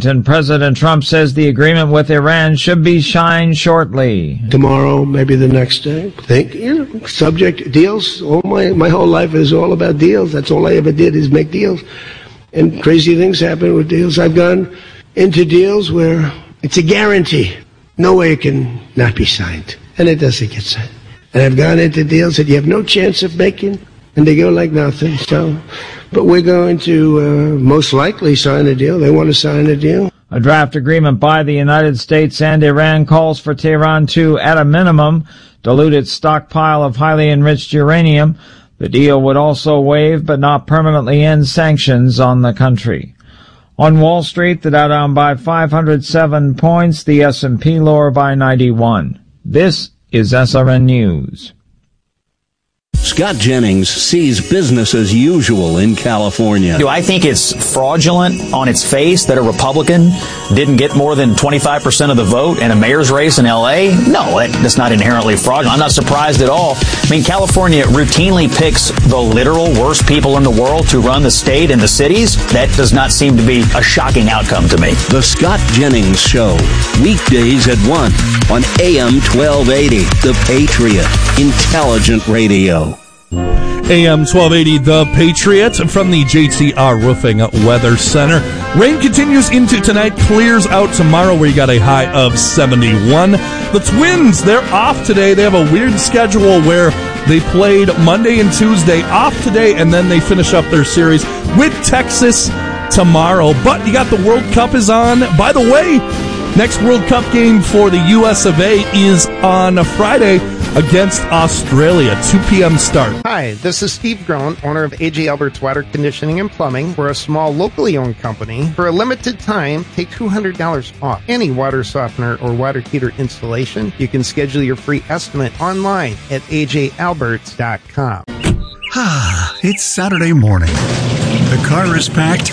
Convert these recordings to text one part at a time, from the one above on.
Washington, President Trump says the agreement with Iran should be signed shortly. Tomorrow, maybe the next day. Subject deals. My whole life is all about deals. That's all I ever did is make deals. And crazy things happen with deals. I've gone into deals where it's a guarantee. No way it can not be signed. And it doesn't get signed. And I've gone into deals that you have no chance of making, and they go like nothing. So, but we're going to most likely sign a deal. They want to sign a deal. A draft agreement by the United States and Iran calls for Tehran to, at a minimum, dilute its stockpile of highly enriched uranium. The deal would also waive but not permanently end sanctions on the country. On Wall Street, the Dow down by 507 points, the S&P lower by 91. This is SRN News. Scott Jennings sees business as usual in California. Do I think it's fraudulent on its face that a Republican didn't get more than 25% of the vote in a mayor's race in L.A.? No, that's not inherently fraudulent. I'm not surprised at all. I mean, California routinely picks the literal worst people in the world to run the state and the cities. That does not seem to be a shocking outcome to me. The Scott Jennings Show, weekdays at 1 on AM 1280, The Patriot, intelligent radio. AM 1280, The Patriot, from the JTR Roofing Weather Center. Rain continues into tonight, clears out tomorrow where you got a high of 71. The Twins, they're off today. They have a weird schedule where they played Monday and Tuesday, off today, and then they finish up their series with Texas tomorrow. But you got the World Cup is on. By the way, next World Cup game for the U.S. of A. is on Friday against Australia, 2 p.m. start. Hi, this is Steve Groen, owner of A.J. Albert's Water Conditioning and Plumbing. We're a small, locally owned company. For a limited time, take $200 off any water softener or water heater installation. You can schedule your free estimate online at ajalberts.com. It's Saturday morning. The car is packed,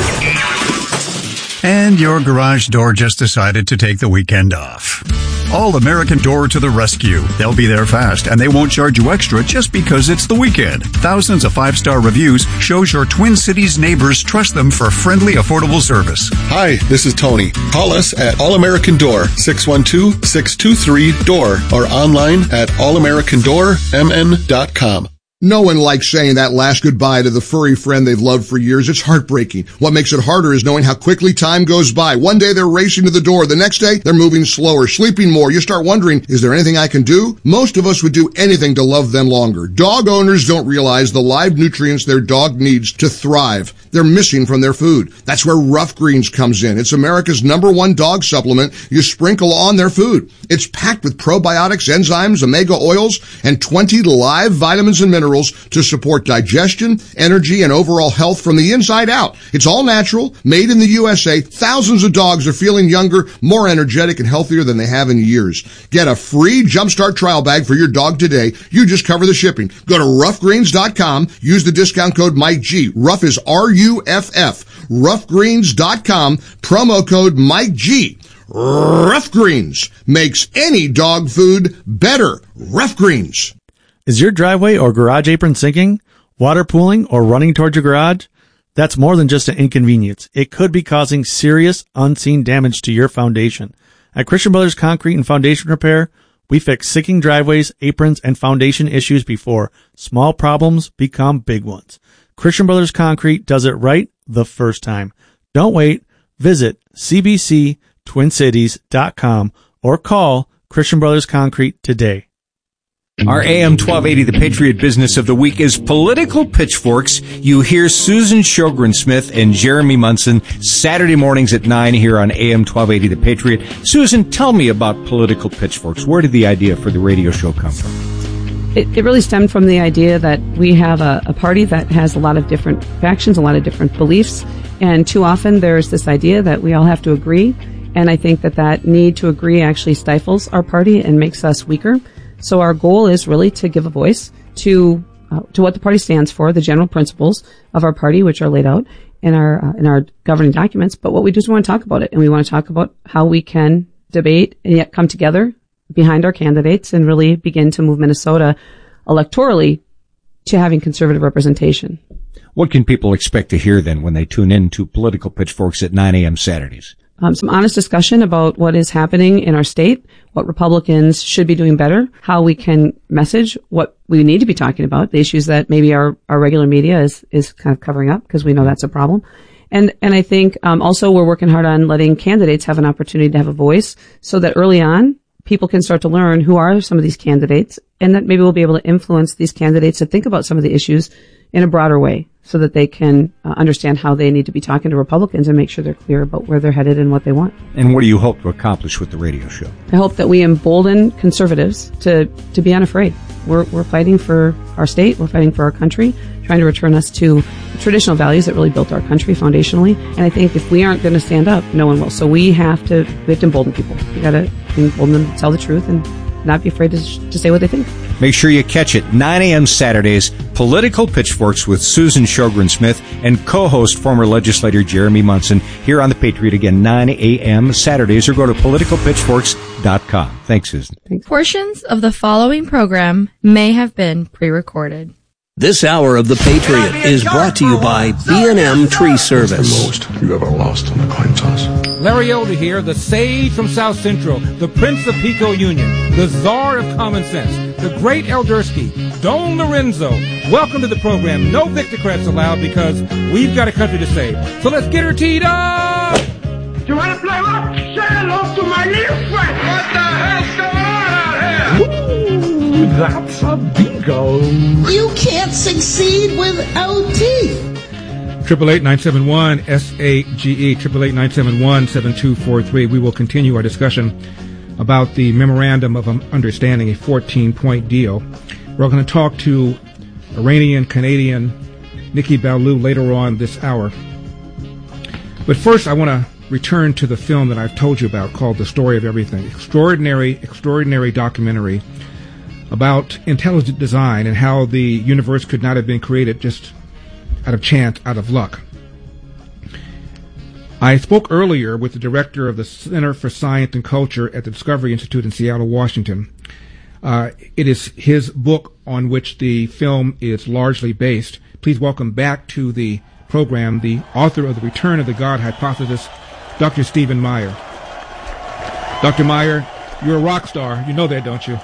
and your garage door just decided to take the weekend off. All American Door to the rescue. They'll be there fast, and they won't charge you extra just because it's the weekend. Thousands of 5-star reviews shows your Twin Cities neighbors trust them for friendly, affordable service. Hi, this is Tony. Call us at All American Door, 612-623-DOOR, or online at allamericandoormn.com. No one likes saying that last goodbye to the furry friend they've loved for years. It's heartbreaking. What makes it harder is knowing how quickly time goes by. One day they're racing to the door. The next day they're moving slower, sleeping more. You start wondering, is there anything I can do? Most of us would do anything to love them longer. Dog owners don't realize the live nutrients their dog needs to thrive. They're missing from their food. That's where Rough Greens comes in. It's America's #1 dog supplement you sprinkle on their food. It's packed with probiotics, enzymes, omega oils, and 20 live vitamins and minerals to support digestion, energy, and overall health from the inside out. It's all natural, made in the USA. Thousands of dogs are feeling younger, more energetic, and healthier than they have in years. Get a free Jumpstart trial bag for your dog today. You just cover the shipping. Go to roughgreens.com. Use the discount code MikeG. Rough is R-U-F-F. Roughgreens.com. Promo code MikeG. Rough Greens makes any dog food better. Rough Greens. Is your driveway or garage apron sinking, water pooling, or running towards your garage? That's more than just an inconvenience. It could be causing serious, unseen damage to your foundation. At Christian Brothers Concrete and Foundation Repair, we fix sinking driveways, aprons, and foundation issues before small problems become big ones. Christian Brothers Concrete does it right the first time. Don't wait. Visit cbctwincities.com or call Christian Brothers Concrete today. Our AM 1280, The Patriot Business of the Week, is Political Pitchforks. You hear Susan Sjogren-Smith and Jeremy Munson Saturday mornings at 9 here on AM 1280, The Patriot. Susan, tell me about Political Pitchforks. Where did the idea for the radio show come from? It really stemmed from the idea that we have a party that has a lot of different factions, a lot of different beliefs, and too often there's this idea that we all have to agree, and I think that need to agree actually stifles our party and makes us weaker. So our goal is really to give a voice to what the party stands for, the general principles of our party, which are laid out in our governing documents. But what we do is we want to talk about it, and we want to talk about how we can debate and yet come together behind our candidates and really begin to move Minnesota electorally to having conservative representation. What can people expect to hear then when they tune in to Political Pitchforks at 9 a.m. Saturdays? some honest discussion about what is happening in our state, what Republicans should be doing better, how we can message what we need to be talking about, the issues that maybe our regular media is kind of covering up, because we know that's a problem. And I think, also we're working hard on letting candidates have an opportunity to have a voice so that early on people can start to learn who are some of these candidates, and that maybe we'll be able to influence these candidates to think about some of the issues in a broader way so that they can understand how they need to be talking to Republicans and make sure they're clear about where they're headed and what they want. And what do you hope to accomplish with the radio show? I hope that we embolden conservatives to be unafraid. We're fighting for our state. We're fighting for our country, trying to return us to traditional values that really built our country foundationally. And I think if we aren't going to stand up, no one will. So we have to embolden people. We got to embolden them to tell the truth and not be afraid to say what they think. Make sure you catch it 9 a.m. Saturdays, Political Pitchforks with Susan Sjogren-Smith and co-host former legislator Jeremy Munson here on The Patriot again, 9 a.m. Saturdays, or go to politicalpitchforks.com. Thanks, Susan. Thanks. Portions of the following program may have been pre-recorded. This hour of The Patriot is brought to you by B&M Tree Service. What's the most you ever lost on the coin toss? Larry Elder here, the sage from South Central, the Prince of Pico Union, the czar of common sense, the great Eldersky, Don Lorenzo. Welcome to the program. No Victocrats allowed because we've got a country to save. So let's get her teed up! You want to play what? Say hello to my little friend! What the hell's going on out here? Ooh, that's a bingo. You can't succeed without teeth. 888-971-SAGE, 888-971-7243. We will continue our discussion about the Memorandum of Understanding, a 14-point deal. We're going to talk to Iranian-Canadian Nikki Ballou later on this hour. But first, I want to return to the film that I've told you about called The Story of Everything. Extraordinary documentary about intelligent design and how the universe could not have been created just out of chance, out of luck. I spoke earlier with the director of the Center for Science and Culture at the Discovery Institute in Seattle, Washington. It is his book on which the film is largely based. Please welcome back to the program the author of The Return of the God Hypothesis, Dr. Stephen Meyer. Dr. Meyer, you're a rock star. You know that, don't you?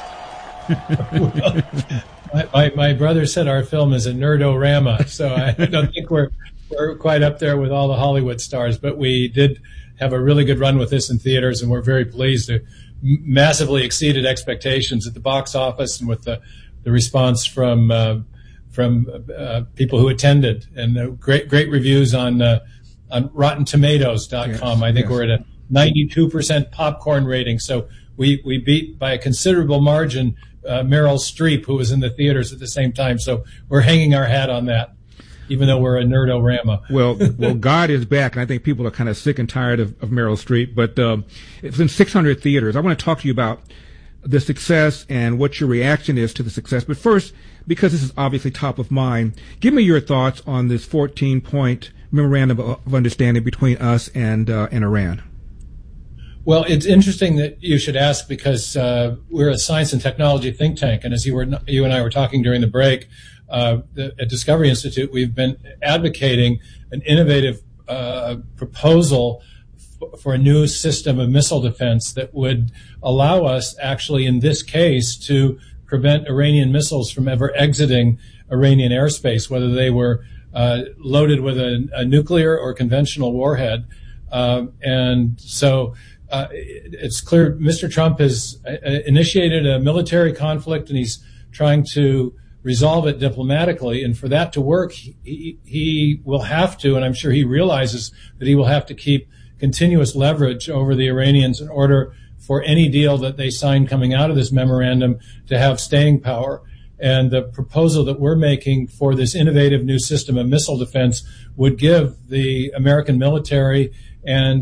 Well, my brother said our film is a nerdorama, so I don't think we're quite up there with all the Hollywood stars, but we did have a really good run with this in theaters, and we're very pleased. It massively exceeded expectations at the box office and with the response from people who attended, and great reviews on RottenTomatoes.com. I think we're at a 92% popcorn rating, so we beat by a considerable margin Meryl Streep, who was in the theaters at the same time. So we're hanging our hat on that, even though we're a nerdorama. Well, God is back, and I think people are kind of sick and tired of Meryl Streep. But it's in 600 theaters. I want to talk to you about the success and what your reaction is to the success. But first, because this is obviously top of mind, give me your thoughts on this 14-point memorandum of understanding between us and Iran. Well, it's interesting that you should ask because we're a science and technology think tank, and as you and I were talking during the break, at Discovery Institute, we've been advocating an innovative proposal for a new system of missile defense that would allow us, actually, in this case, to prevent Iranian missiles from ever exiting Iranian airspace, whether they were loaded with a nuclear or conventional warhead, and so. It's clear Mr. Trump has initiated a military conflict, and he's trying to resolve it diplomatically. And for that to work, he will have to, and I'm sure he realizes that he will have to keep continuous leverage over the Iranians in order for any deal that they sign coming out of this memorandum to have staying power. And the proposal that we're making for this innovative new system of missile defense would give the American military and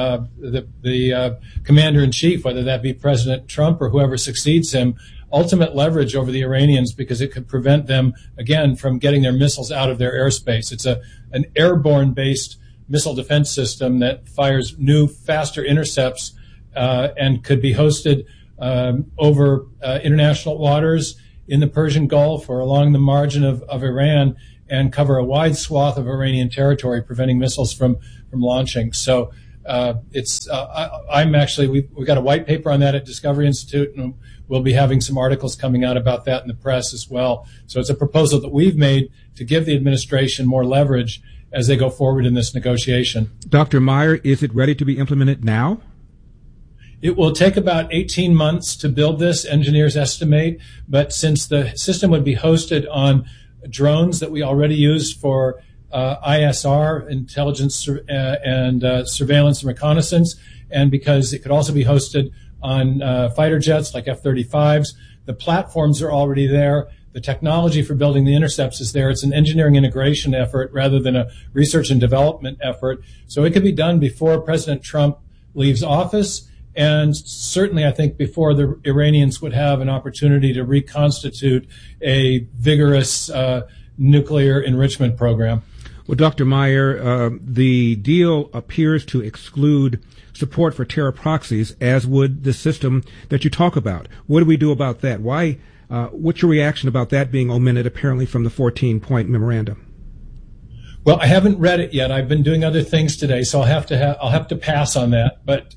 the commander-in-chief, whether that be President Trump or whoever succeeds him, ultimate leverage over the Iranians because it could prevent them, again, from getting their missiles out of their airspace. It's an airborne-based missile defense system that fires new, faster intercepts and could be hosted over international waters in the Persian Gulf or along the margin of Iran and cover a wide swath of Iranian territory, preventing missiles from launching. So we've got a white paper on that at Discovery Institute, and we'll be having some articles coming out about that in the press as well. So it's a proposal that we've made to give the administration more leverage as they go forward in this negotiation. Dr. Meyer, is it ready to be implemented now? It will take about 18 months to build this, engineers estimate, but since the system would be hosted on drones that we already use for ISR, intelligence and surveillance and reconnaissance, and because it could also be hosted on fighter jets like F-35s, the platforms are already there. The technology for building the intercepts is there. It's an engineering integration effort rather than a research and development effort. So it could be done before President Trump leaves office. And certainly, I think before the Iranians would have an opportunity to reconstitute a vigorous nuclear enrichment program. Well, Dr. Meyer, the deal appears to exclude support for terror proxies, as would the system that you talk about. What do we do about that? Why? What's your reaction about that being omitted, apparently, from the 14-point memorandum? Well, I haven't read it yet. I've been doing other things today, so I'll have to pass on that. But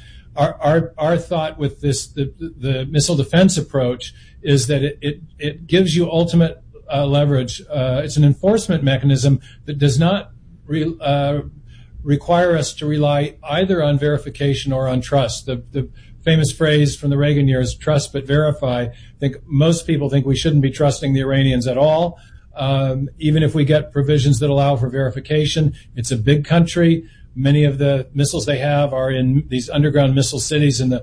our thought with this, the missile defense approach, is that it gives you ultimate leverage. It's an enforcement mechanism that does not require us to rely either on verification or on trust. The famous phrase from the Reagan years, trust but verify. I think most people think we shouldn't be trusting the Iranians at all, even if we get provisions that allow for verification. It's a big country. Many of the missiles they have are in these underground missile cities in the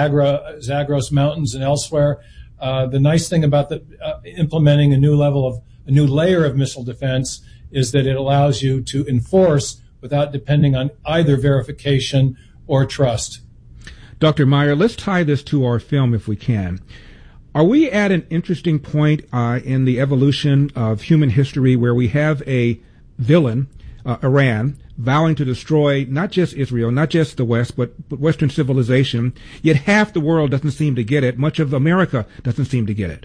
Zagros Mountains and elsewhere. The nice thing about implementing a new layer of missile defense is that it allows you to enforce without depending on either verification or trust. Dr. Meyer, let's tie this to our film if we can. Are we at an interesting point in the evolution of human history where we have a villain, Iran, vowing to destroy not just Israel, not just the West, but Western civilization, yet half the world doesn't seem to get it. Much of America doesn't seem to get it.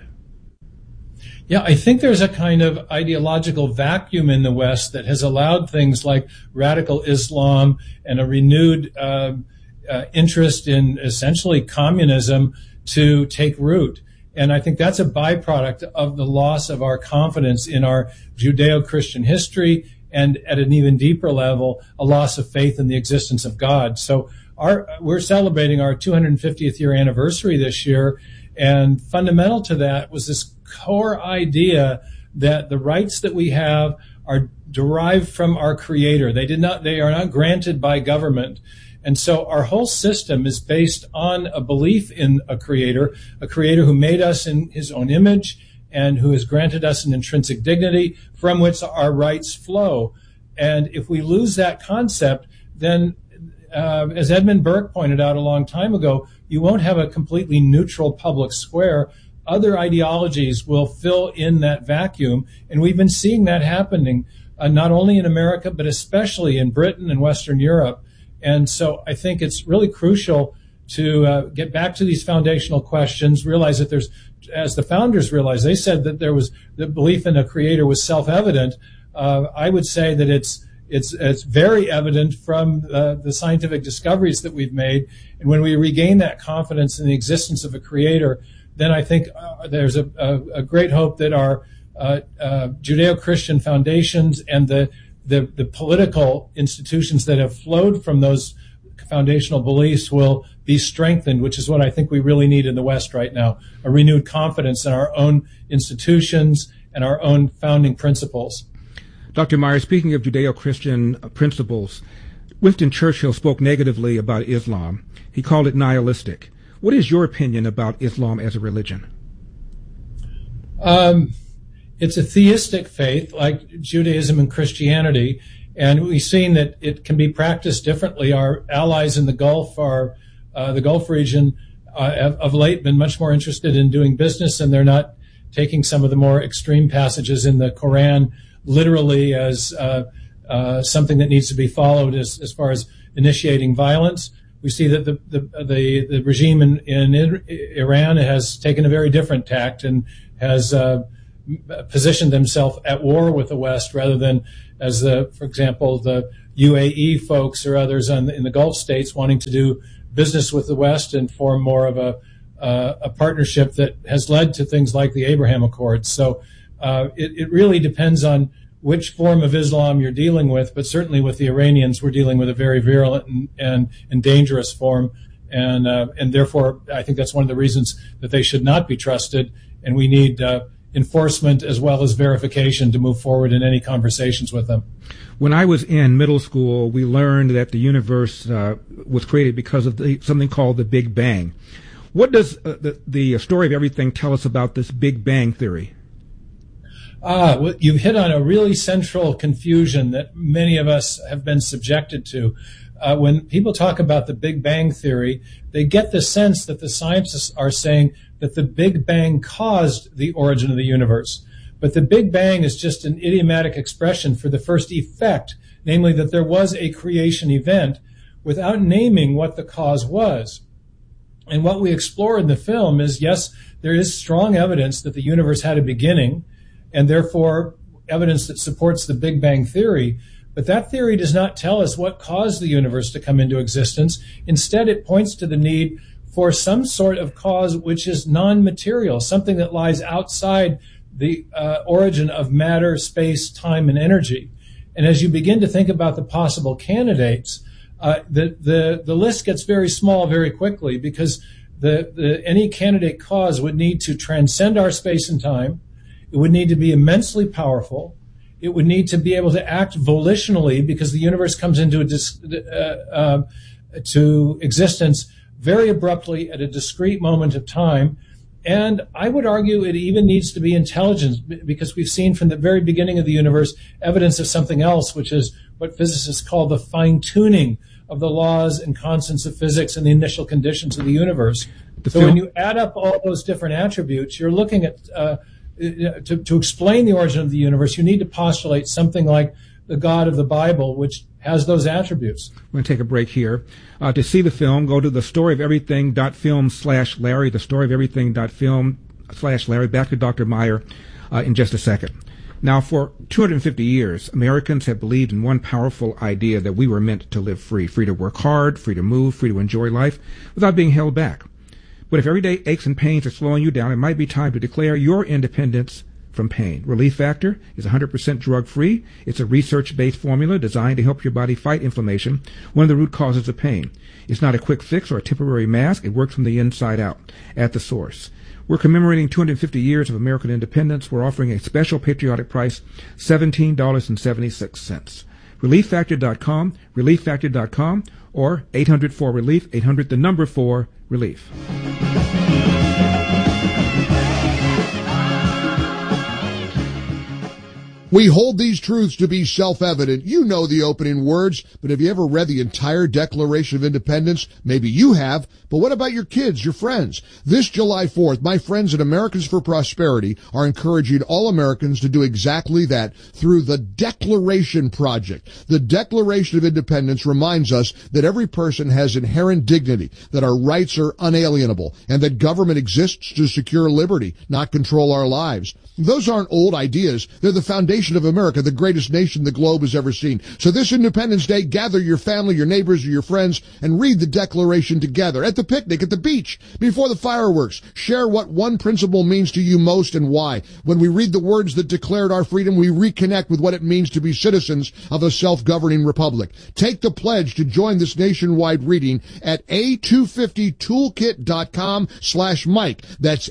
Yeah, I think there's a kind of ideological vacuum in the West that has allowed things like radical Islam and a renewed interest in essentially communism to take root. And I think that's a byproduct of the loss of our confidence in our Judeo-Christian history, and at an even deeper level, a loss of faith in the existence of God. So we're celebrating our 250th year anniversary this year, and fundamental to that was this core idea that the rights that we have are derived from our Creator. They are not granted by government. And so our whole system is based on a belief in a Creator who made us in His own image, and who has granted us an intrinsic dignity from which our rights flow. And if we lose that concept, then, as Edmund Burke pointed out a long time ago, you won't have a completely neutral public square. Other ideologies will fill in that vacuum, and we've been seeing that happening, not only in America, but especially in Britain and Western Europe. And so I think it's really crucial to get back to these foundational questions, realize that there's, as the founders realized, they said that there was the belief in a Creator was self-evident. I would say that it's very evident from the scientific discoveries that we've made. And when we regain that confidence in the existence of a Creator, then I think there's a great hope that our Judeo-Christian foundations and the political institutions that have flowed from those foundational beliefs will be strengthened, which is what I think we really need in the West right now, a renewed confidence in our own institutions and our own founding principles. Dr. Meyer, speaking of Judeo-Christian principles, Winston Churchill spoke negatively about Islam. He called it nihilistic. What is your opinion about Islam as a religion? It's a theistic faith like Judaism and Christianity, and we've seen that it can be practiced differently. Our allies in the Gulf the Gulf region of late been much more interested in doing business, and they're not taking some of the more extreme passages in the Quran literally as something that needs to be followed as far as initiating violence. We see that the regime in Iran has taken a very different tact and has positioned themselves at war with the West rather than as for example, the UAE folks or others in the Gulf states wanting to do business with the West and form more of a partnership that has led to things like the Abraham Accords. So it really depends on which form of Islam you're dealing with, but certainly with the Iranians, we're dealing with a very virulent and dangerous form, and therefore I think that's one of the reasons that they should not be trusted, and we need enforcement as well as verification to move forward in any conversations with them. When I was in middle school, we learned that the universe was created because of something called the Big Bang. What does the story of everything tell us about this Big Bang theory? Well, you've hit on a really central confusion that many of us have been subjected to. When people talk about the Big Bang theory, they get the sense that the scientists are saying that the Big Bang caused the origin of the universe. But the Big Bang is just an idiomatic expression for the first effect, namely that there was a creation event without naming what the cause was. And what we explore in the film is, yes, there is strong evidence that the universe had a beginning, and therefore evidence that supports the Big Bang theory. But that theory does not tell us what caused the universe to come into existence. Instead, it points to the need for some sort of cause which is non-material, something that lies outside the origin of matter, space, time, and energy. And as you begin to think about the possible candidates, the list gets very small very quickly, because any candidate cause would need to transcend our space and time. It would need to be immensely powerful. It would need to be able to act volitionally, because the universe comes into to existence very abruptly at a discrete moment of time. And I would argue it even needs to be intelligent, because we've seen from the very beginning of the universe evidence of something else, which is what physicists call the fine-tuning of the laws and constants of physics and the initial conditions of the universe. So when you add up all those different attributes, you're looking at to explain the origin of the universe, you need to postulate something like the God of the Bible, which has those attributes. We're going to take a break here. To see the film, go to thestoryoferything.film/Larry, thestoryoferything.film/Larry. Back to Dr. Meyer in just a second. Now, for 250 years, Americans have believed in one powerful idea, that we were meant to live free to work hard, free to move, free to enjoy life without being held back. But if everyday aches and pains are slowing you down, it might be time to declare your independence from pain. Relief Factor is 100% drug-free. It's a research-based formula designed to help your body fight inflammation, one of the root causes of pain. It's not a quick fix or a temporary mask. It works from the inside out, at the source. We're commemorating 250 years of American independence. We're offering a special patriotic price, $17.76. ReliefFactor.com, ReliefFactor.com, or 800-4-RELIEF, 800-4-RELIEF. We hold these truths to be self-evident. You know the opening words, but have you ever read the entire Declaration of Independence? Maybe you have, but what about your kids, your friends? This July 4th, my friends at Americans for Prosperity are encouraging all Americans to do exactly that through the Declaration Project. The Declaration of Independence reminds us that every person has inherent dignity, that our rights are unalienable, and that government exists to secure liberty, not control our lives. Those aren't old ideas. They're the foundation of America, the greatest nation the globe has ever seen. So this Independence Day, gather your family, your neighbors, or your friends, and read the Declaration together. At the picnic, at the beach, before the fireworks. Share what one principle means to you most and why. When we read the words that declared our freedom, we reconnect with what it means to be citizens of a self-governing republic. Take the pledge to join this nationwide reading at a250toolkit.com/Mike. That's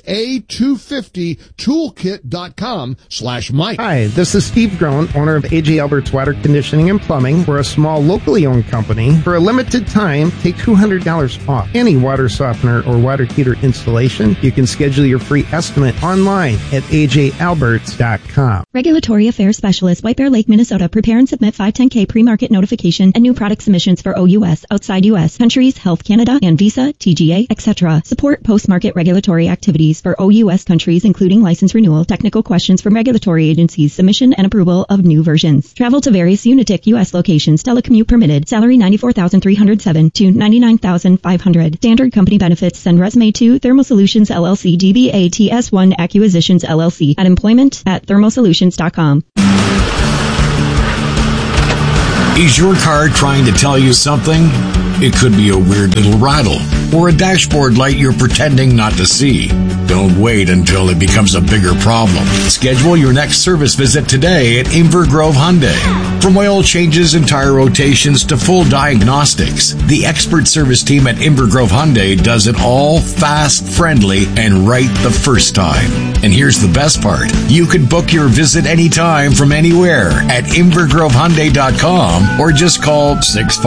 a250toolkit.com/Mike. Hi, this is Steve Groen, owner of A.J. Albert's Water Conditioning and Plumbing. We're a small, locally owned company. For a limited time, take $200 off any water softener or water heater installation. You can schedule your free estimate online at ajalberts.com. Regulatory Affairs Specialist, White Bear Lake, Minnesota. Prepare and submit 510K pre-market notification and new product submissions for OUS, outside U.S. countries, Health Canada, and Visa, TGA, etc. Support post-market regulatory activities for OUS countries, including license renewal, technical questions from regulatory agencies, submission and approval of new versions. Travel to various Unitic U.S. locations. Telecommute permitted. Salary $94,307 to $99,500. Standard company benefits. Send resume to Thermal Solutions LLC, DBA TS1 Acquisitions LLC at employment@thermalsolutions.com. Is your car trying to tell you something? It could be a weird little rattle or a dashboard light you're pretending not to see. Don't wait until it becomes a bigger problem. Schedule your next service visit today at Inver Grove Hyundai. From oil changes and tire rotations to full diagnostics, the expert service team at Inver Grove Hyundai does it all fast, friendly, and right the first time. And here's the best part. You can book your visit anytime from anywhere at invergrovehyundai.com or just call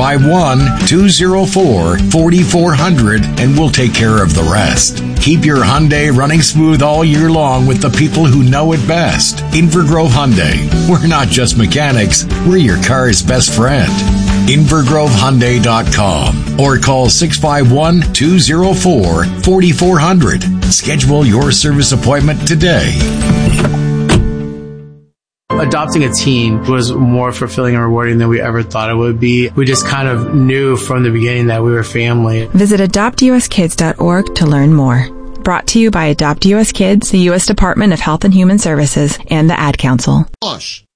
651-204-4400 and we'll take care of the rest. Keep your Hyundai running smooth all year long with the people who know it best. Inver Grove Hyundai. We're not just mechanics, we're your car's best friend. invergrovehyundai.com or call 651-204-4400. Schedule your service appointment today. Adopting a teen was more fulfilling and rewarding than we ever thought it would be. We just kind of knew from the beginning that we were family. Visit adoptuskids.org to learn more. Brought to you by Adopt US Kids, the U.S. Department of Health and Human Services, and the Ad Council. Hush.